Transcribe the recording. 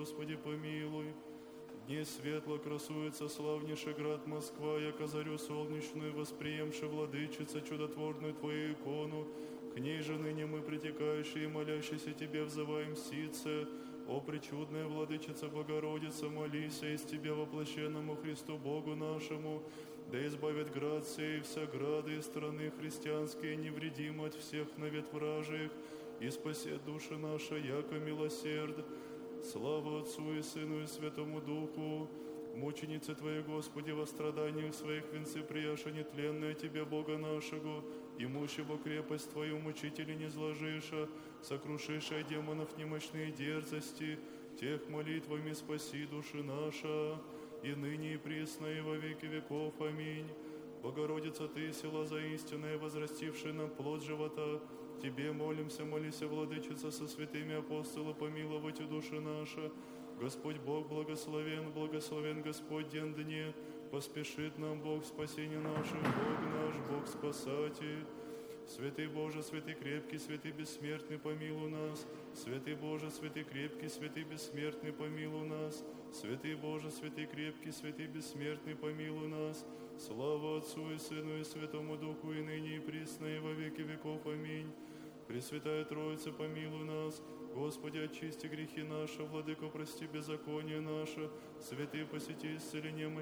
Господи, помилуй. Дни светло красуется славнейший град Москва, яко зарю солнечную восприемши владычица чудотворную Твою икону. К ней же ныне мы, притекающие и молящиеся Тебе, взываем сице. О, пречудная владычица Богородица, молися из Тебя воплощенному Христу Богу нашему, да избавит град сей, вся грады и страны христианские невредимо от всех навет вражих, и спасет души наши, яко милосерд. Слава Отцу и Сыну и Святому Духу, мученицы Твоей, Господи, во страданиях своих венцы прияша нетленное Тебе, Бога нашего, имущего крепость Твою, мучители не зложиша, сокрушиша демонов немощные дерзости, тех молитвами спаси души наша, и ныне и присно и во веки веков. Аминь. Богородица Ты, сила заистинная, возрастившая нам плод живота, Тебе молимся, молися, Владычица, со святыми апостолы, помиловать и души наши. Господь Бог благословен, благословен Господь день дне, поспешит нам Бог спасение наше, Бог наш, Бог спасатель. Святый Боже, святый крепкий, святый бессмертный, помилуй нас. Святый Боже, святый крепкий, святый бессмертный, помилуй нас. Святый Боже, святый крепкий, святый бессмертный, помилуй нас. Слава Отцу и Сыну и Святому Духу, и ныне и присно, и во веки веков. Аминь. Пресвятая Троица, помилуй нас. Господи, очисти грехи наши, Владыко, прости беззаконие наше. Святые, посети исцеление